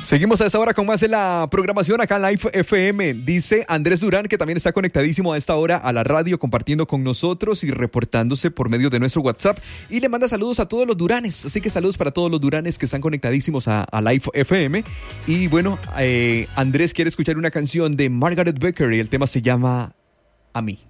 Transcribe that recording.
Seguimos a esta hora con más de la programación acá en Live FM. Dice Andrés Durán, que también está conectadísimo a esta hora a la radio, compartiendo con nosotros y reportándose por medio de nuestro WhatsApp. Y le manda saludos a todos los Duranes. Así que saludos para todos los Duranes que están conectadísimos a Live FM. Y bueno, Andrés quiere escuchar una canción de Margaret Becker y el tema se llama A mí.